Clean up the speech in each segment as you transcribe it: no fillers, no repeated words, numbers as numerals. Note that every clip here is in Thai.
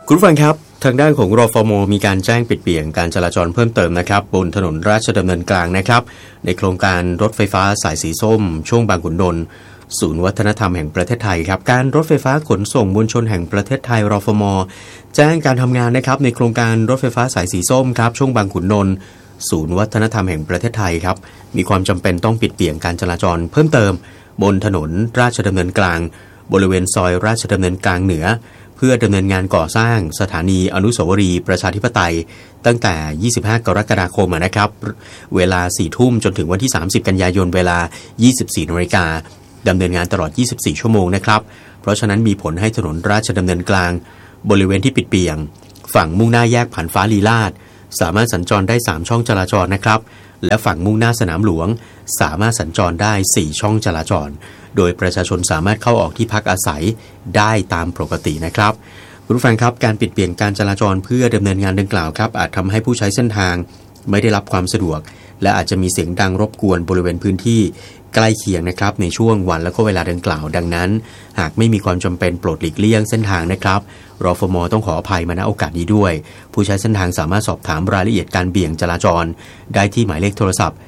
คุณผู้ฟังครับทางด้านของรฟม.มีการแจ้งปิดเปลี่ยนการจราจรเพิ่มเติมนะครับบนถนนราชดำเนินกลางนะครับในโครงการรถไฟฟ้าสายสีส้มช่วงบางขุนนนท์ศูนย์วัฒนธรรมแห่งประเทศไทยครับการรถไฟฟ้าขนส่งมวลชนแห่งประเทศไทยรฟม.แจ้งการทำงานนะครับในโครงการรถไฟฟ้าสายสีส้มครับช่วงบางขุนนนท์ศูนย์วัฒนธรรมแห่งประเทศไทยครับมีความจำเป็นต้องปิดเปลี่ยนการจราจรเพิ่มเติมบนถนนราชดำเนินกลางบริเวณซอยราชดำเนินกลางเหนือเพื่อดำเนินงานก่อสร้างสถานีอนุสาวรีย์ประชาธิปไตยตั้งแต่ 25 กรกฎาคมนะครับเวลา 4 ทุ่มจนถึงวันที่ 30 กันยายนเวลา 24 นาฬิกาดำเนินงานตลอด 24 ชั่วโมงนะครับเพราะฉะนั้นมีผลให้ถนนราชดำเนินกลางบริเวณที่ปิดเปลี่ยนฝั่งมุ่งหน้าแยกผ่านฟ้าลีลาศสามารถสัญจรได้ 3 ช่องจราจรนะครับและฝั่งมุ่งหน้าสนามหลวงสามารถสัญจรได้ 4 ช่องจราจรโดยประชาชนสามารถเข้าออกที่พักอาศัยได้ตามปกตินะครับคุณผู้ฟังครับการปิดเปลี่ยนการจราจรเพื่อดำเนินงานดังกล่าวครับอาจทำให้ผู้ใช้เส้นทางไม่ได้รับความสะดวกและอาจจะมีเสียงดังรบกวนบริเวณพื้นที่ใกล้เคียงนะครับในช่วงวันและก็เวลาดังกล่าวดังนั้นหากไม่มีความจำเป็นโปรดหลีกเลี่ยงเส้นทางนะครับรฟม.ต้องขออภัยมาณโอกาสนี้ด้วยผู้ใช้เส้นทางสามารถสอบถามรายละเอียดการเบี่ยงจราจรได้ที่หมายเลขโทรศัพท์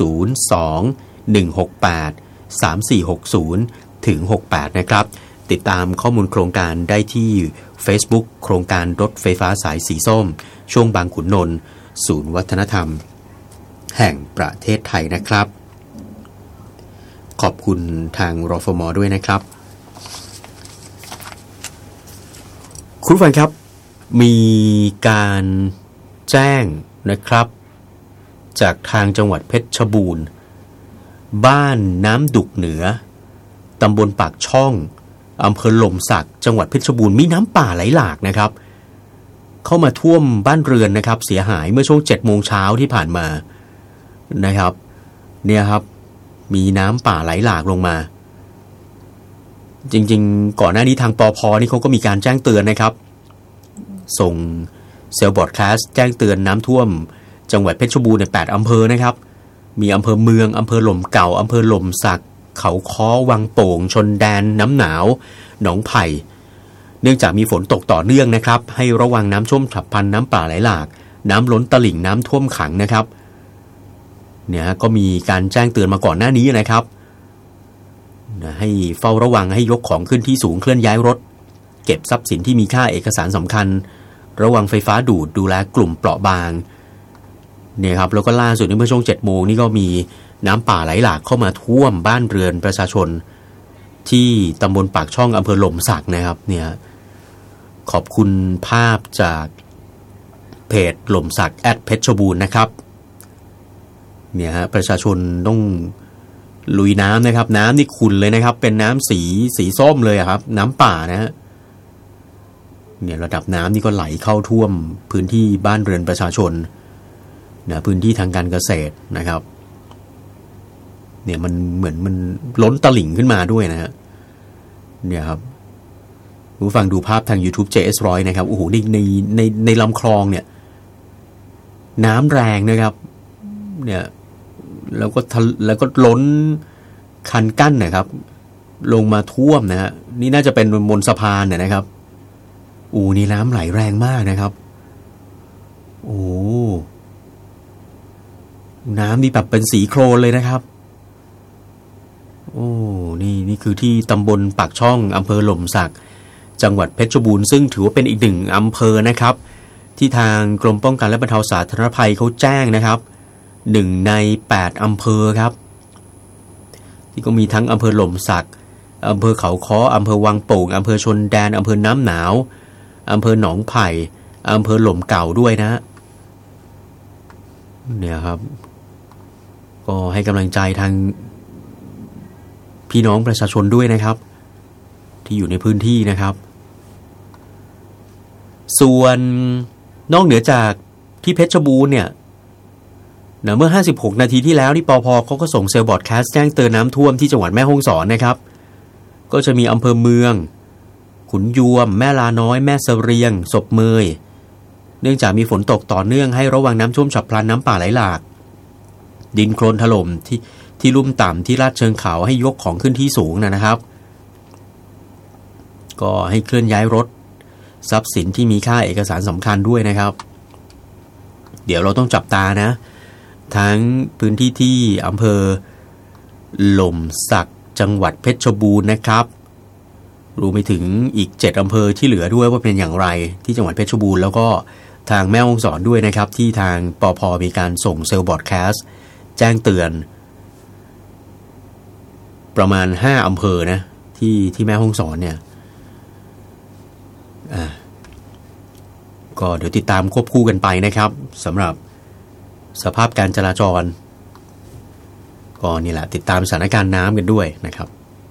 02-168-3460 ถึง 68 นะครับติดตามข้อมูลโครงการได้ที่ Facebook โครงการรถไฟฟ้าสายสีส้มช่วงบางขุนนนท์ศูนย์วัฒนธรรมแห่งประเทศไทยนะครับขอบคุณทางรฟม.ด้วยนะครับคุณผู้ฟังครับมีการแจ้งนะครับจากทางจังหวัดเพชรบูรณ์บ้านน้ำดุกเหนือตำบลปากช่องอำเภอหล่มสักจังหวัดเพชรบูรณ์มีน้ำป่าไหลหลากนะครับเข้ามาท่วมบ้านเรือนนะครับเสียหายเมื่อช่วง 7 โมงเช้าที่ผ่านมานะครับเนี่ยครับมีน้ำป่าไหลหลากลงมาจริงๆก่อนหน้านี้ทางปภ.นี่เขาก็มีการแจ้งเตือนนะครับส่งเซลล์บอร์ดแคสต์แจ้งเตือนน้ำท่วมจังหวัดเพชรบูรณ์ใน8 อำเภอนะครับมีอำเภอเมืองอำเภอหล่มเก่าอำเภอหล่มสักเขาค้อวังโป่งชนแดนน้ำหนาวหนองไผ่เนื่องจากมีฝนตกต่อเนื่องนะครับให้ระวังน้ำท่วมฉับพลันน้ำป่าไหลหลากน้ำล้นตลิ่งน้ำท่วมขังนะครับเนี่ยก็มีการแจ้งเตือนมาก่อนหน้านี้นะครับให้เฝ้าระวังให้ยกของขึ้นที่สูงเคลื่อนย้ายรถเก็บทรัพย์สินที่มีค่าเอกสารสำคัญระวังไฟฟ้าดูดดูแลกลุ่มเปราะบางเนี่ยครับแล้วก็ล่าสุดเมื่อช่วง 7 โมงนี่ก็มีน้ำป่าไหลหลากเข้ามาท่วมบ้านเรือนประชาชนที่ตำบลปากช่องอำเภอหล่มสักนะครับเนี่ยขอบคุณภาพจากเพจหล่มสักเพชรบูรณ์นะครับเนี่ยฮะประชาชนต้องลุยน้ำนะครับน้ำนี่ขุ่นเลยนะครับเป็นน้ำสีส้มเลยครับน้ำป่านะฮะเนี่ยระดับน้ำนี่ก็ไหลเข้าท่วมพื้นที่บ้านเรือนประชาชนนะพื้นที่ทางการเกษตรนะครับเนี่ยมันเหมือนมันล้นตลิ่งขึ้นมาด้วยนะฮะเนี่ยครับผู้ฟังดูภาพทาง YouTube JS100 นะครับโอ้โหในลำคลองเนี่ยน้ำแรงนะครับเนี่ยแล้วก็ล้นคันกั้นนะครับลงมาท่วมนะฮะนี่น่าจะเป็นบนสะพานนะครับนี่น้ำไหลแรงมากนะครับน้ำนี่แบบเป็นสีโคลนเลยนะครับนี่คือที่ตำบลปากช่องอำเภอหล่มสักจังหวัดเพชรบูรณ์ซึ่งถือว่าเป็นอีกหนึ่งอำเภอนะครับที่ทางกรมป้องกันและบรรเทาสาธารณภัยเขาแจ้งนะครับ1 ใน 8 อำเภอครับที่ก็มีทั้งอำเภอหล่มสักอำเภอเขาค้ออำเภอวังโป่งอำเภอชนแดนอำเภอน้ำหนาวอำเภอหนองไผ่อำเภอหล่มเก่าด้วยนะเนี่ยครับก็ให้กำลังใจทางพี่น้องประชาชนด้วยนะครับที่อยู่ในพื้นที่นะครับส่วนนอกเหนือจากที่เพชรบูรณ์เนี่ยเมื่อ56 นาทีที่แล้วนี่ปภ.เขาก็ส่งเซลล์บอร์ดแคสต์แจ้งเตือนน้ำท่วมที่จังหวัดแม่ฮ่องสอนนะครับก็จะมีอำเภอเมืองขุนยวมแม่ลาน้อยแม่เสรียงศพเมยเนื่องจากมีฝนตกต่อเนื่องให้ระวังน้ำท่วมฉับพลันน้ำป่าไหลหลากดินโคลนถล่มที่ลุ่มต่ำที่ลาดเชิงเขาให้ยกของขึ้นที่สูงนะครับก็ให้เคลื่อนย้ายรถทรัพย์สินที่มีค่าเอกสารสำคัญด้วยนะครับเดี๋ยวเราต้องจับตานะทั้งพื้นที่ที่อำเภอหล่มสักจังหวัดเพชรบูรณ์นะครับรวมไปถึงอีก7อำเภอที่เหลือด้วยว่าเป็นอย่างไรที่จังหวัดเพชรบูรณ์แล้วก็ทางแม่ฮ่องสอนด้วยนะครับที่ทางปภ.มีการส่งเซลล์บอร์ดแคสต์แจ้งเตือนประมาณ5อำเภอนะที่แม่ฮ่องสอนเนี่ยก็เดี๋ยวติดตามควบคู่กันไปนะครับสำหรับสภาพการจราจรก็นี่แหละติดตามสถานการณ์น้ำกันด้วยนะครับ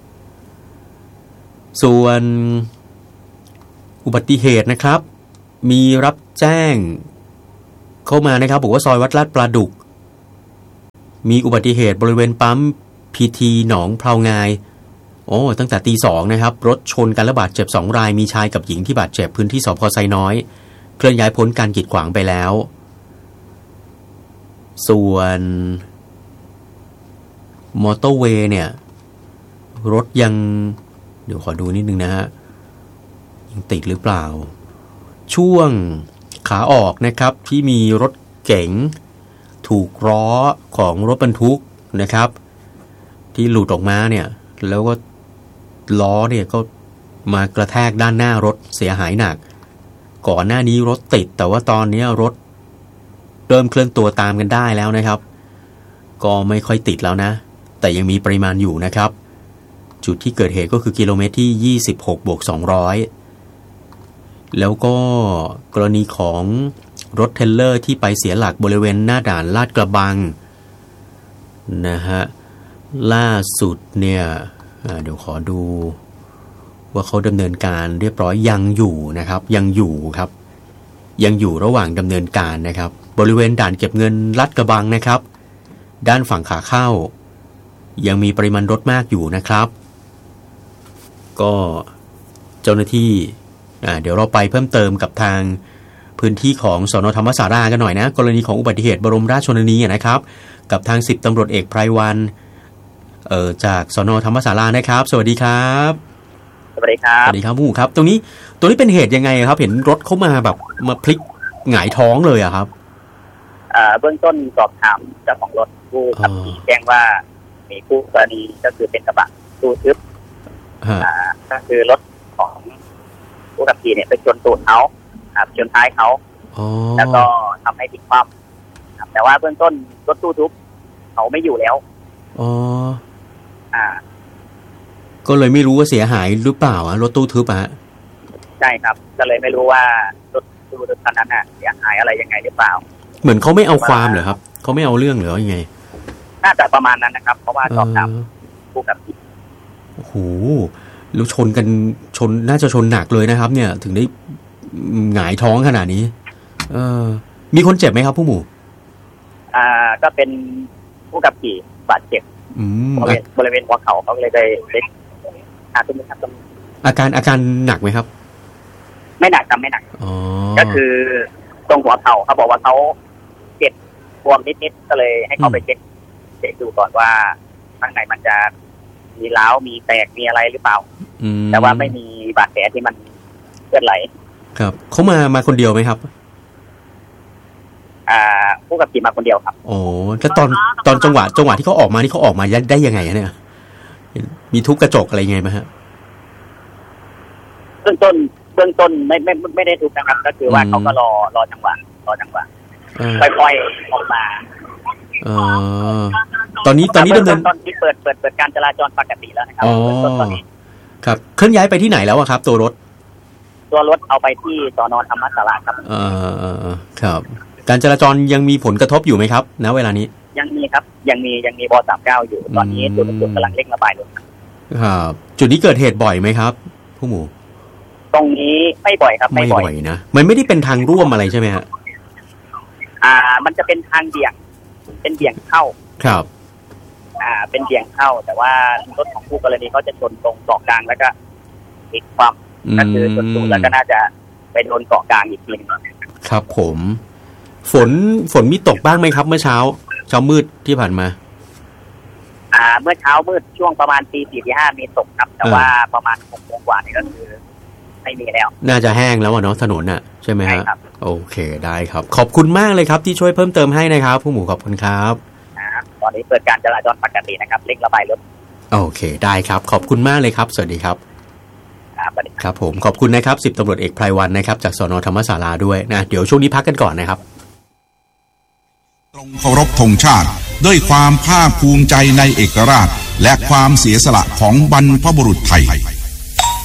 ส่วนอุบัติเหตุนะครับมีรับแจ้งเข้ามานะครับบอกว่าซอยวัดลาดปลาดุกมีอุบัติเหตุบริเวณปั๊มพีทีหนองพราวงายตั้งแต่ตี 2นะครับรถชนกันและบาดเจ็บ2รายมีชายกับหญิงที่บาดเจ็บพื้นที่สพไซน้อยเคลื่อนย้ายพ้นการกีดขวางไปแล้วส่วนมอเตอร์เวย์เนี่ยรถยังเดี๋ยวขอดูนิดนึงนะฮะยังติดหรือเปล่าช่วงขาออกนะครับที่มีรถเก๋งถูกล้อของรถบรรทุกนะครับที่หลุดออกมาเนี่ยแล้วก็ล้อเนี่ยก็มากระแทกด้านหน้ารถเสียหายหนักก่อนหน้านี้รถติดแต่ว่าตอนนี้รถเริ่มเคลื่อนตัวตามกันได้แล้วนะครับก็ไม่ค่อยติดแล้วนะแต่ยังมีปริมาณอยู่นะครับจุดที่เกิดเหตุก็คือกิโลเมตรที่26+200แล้วก็กรณีของรถเทรลเลอร์ที่ไปเสียหลักบริเวณหน้าด่านลาดกระบังนะฮะล่าสุดเนี่ยเดี๋ยวขอดูว่าเขาดำเนินการเรียบร้อยยังอยู่นะครับยังอยู่ครับยังอยู่ระหว่างดำเนินการนะครับบริเวณด่านเก็บเงินลาดกระบังนะครับด้านฝั่งขาเข้ายังมีปริมาณรถมากอยู่นะครับก็เจ้าหน้าที่เดี๋ยวเราไปเพิ่มเติมกับทางพื้นที่ของสน.ธรรมศาลากันหน่อยนะกรณีของอุบัติเหตุบรมราชชนนีนะครับกับทาง10ตำรวจเอกไพรวันจากสน.ธรรมศาลานะครับสวัสดีครับสวัสดีครับสวัสดีครับผู้ครับตรงนี้เป็นเหตุยังไงครับเห็นรถเข้ามาแบบมาพลิกหงายท้องเลยอะครับเบื้องต้นสอบถามเจ้าของรถผู้ขับขี่แจ้งว่ามีผู้กรณีก็คือเป็นกระบะตู้ทึบก็คือรถของผู้ขับขี่เนี่ยไปชนตูดเขาชนท้ายเขาแล้วก็ทำให้พลิกคว่ำแต่ว่าเบื้องต้นรถตู้ทึบเขาไม่อยู่แล้วก็เลยไม่รู้ว่าเสียหายหรือเปล่ารถตู้ทึบใช่ครับก็เลยไม่รู้ว่ารถตู้ทึบคันนั้นเสียหายอะไรยังไงหรือเปล่าเหมือนเขาไม่เอาความเหรอครับเขาไม่เอาเรื่องหรือยังไงน่าจะประมาณนั้นนะครับเพราะว่าสอบถามผู้ขับขี่โอ้โหแล้วชนกันน่าจะชนหนักเลยนะครับเนี่ยถึงได้หงายท้องขนาดนี้มีคนเจ็บไหมครับผู้หมู่ก็เป็นผู้ขับขี่บาดเจ็บบริเวณหัวเข่าเขาเลยได้ขึ้นมาครับอาการหนักไหมครับไม่หนักครับไม่หนักก็คือตรงหัวเข่าเขาบอกว่าเขาเจ็บบวมนิดๆก็เลยให้เขาไปเช็คดูก่อนว่าข้างในมันจะมีร้าวมีแตกมีอะไรหรือเปล่าแต่ว่าไม่มีบาดแผลที่มันเลือดไหลครับเขามาคนเดียวไหมครับผู้ขับขี่มาคนเดียวครับโอ้แล้วตอนจังหวะที่เขาออกมานี่เขาออกมาได้ยังไงเนี่ยมีทุบกระจกอะไรยังไงไหมฮะเบื้องต้นไม่ได้ทุบนะครับก็คือว่าเขาก็รอจังหวะค่อยๆออกมาตอนนี้ดำเนินตอนที่เปิดการจราจรปกติแล้วนะครับตอนนี้ครับเคลื่อนย้ายไปที่ไหนแล้วครับตัวรถเอาไปที่สน.ธรรมศาลาครับครับการจราจรยังมีผลกระทบอยู่ไหมครับณเวลานี้ยังมีครับยังมีบ.39อยู่ตอนนี้จุดกำลังเร่งระบายรถครับจุดนี้เกิดเหตุบ่อยไหมครับผู้หมู่ตรงนี้ไม่บ่อยครับไม่บ่อยนะมันไม่ได้เป็นทางร่วมอะไรใช่ไหมฮะมันจะเป็นทางเบี่ยงเข้าครับเป็นเบี่ยงเข้าแต่ว่ารถของผู้กรณีเขาจะชนตรงเกาะกลางแล้วก็พลิกคว่ำก็คือชนตูดแล้วก็น่าจะไปโดนเกาะกลางอีกทีนึงครับผมฝนมีตกบ้างไหมครับเมื่อเช้ามืดที่ผ่านมาเมื่อเช้ามืดช่วงประมาณตี 4 ตี 5มีตกครับแต่ว่าประมาณ 6 โมงกว่านี่ก็คือไม่มีแล้วน่าจะแห้งแล้วเนาะถนนน่ะใช่ไหมฮะโอเคได้ครับขอบคุณมากเลยครับที่ช่วยเพิ่มเติมให้นะครับผู้หมู่ขอบคุณครับตอนนี้เปิดการจราจรปกตินะครับเร่งระบายรถโอเคได้ครับขอบคุณมากเลยครับสวัสดีครับครับผมขอบคุณนะครับ10 ตำรวจเอกไพรวรรณนะครับจากสน.ธรรมศาลาด้วยนะเดี๋ยวช่วงนี้พักกันก่อนนะครับตรงเคารพธงชาติด้วยความภาคภูมิใจในเอกราชและความเสียสละของบรรพบุรุษไทย